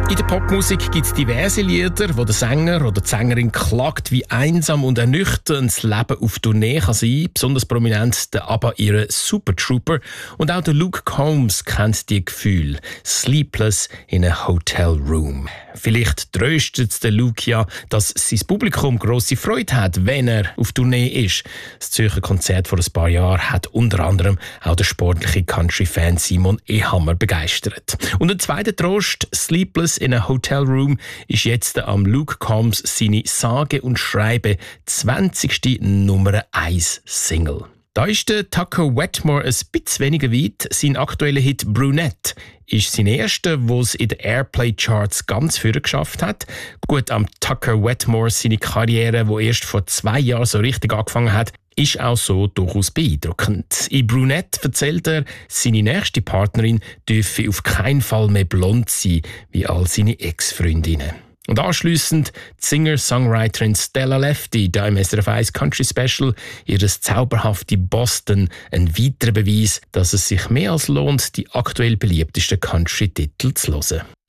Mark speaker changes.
Speaker 1: In der Popmusik gibt es diverse Lieder, wo der Sänger oder die Sängerin klagt, wie einsam und ernüchternd das Leben auf Tournee kann sein. Besonders prominent der ABBA ihre Super Trooper. Und auch der Luke Combs kennt die Gefühle. Sleepless in a Hotel Room. Vielleicht tröstet der Luke ja, dass sein Publikum grosse Freude hat, wenn er auf Tournee ist. Das Zürcher Konzert vor ein paar Jahren hat unter anderem auch der sportliche Country-Fan Simon Ehammer begeistert. Und ein zweiter Trost, Sleepless in a Hotel Room, ist jetzt am Luke Combs seine sage und schreibe 20. Nummer 1 Single. Da ist der Tucker Wetmore ein bisschen weniger weit. Sein aktueller Hit «Brunette» ist sein erster, den es in den Airplay-Charts ganz vorne geschafft hat. Gut, am Tucker Wetmore seine Karriere, die erst vor 2 Jahren so richtig angefangen hat, ist auch so durchaus beeindruckend. In «Brunette» erzählt er, seine nächste Partnerin dürfe auf keinen Fall mehr blond sein, wie all seine Ex-Freundinnen. Und anschliessend die Singer-Songwriterin Stella Lefty, da im SRF 1 Country Special, ihres zauberhafte Boston, ein weiterer Beweis, dass es sich mehr als lohnt, die aktuell beliebtesten Country-Titel zu hören.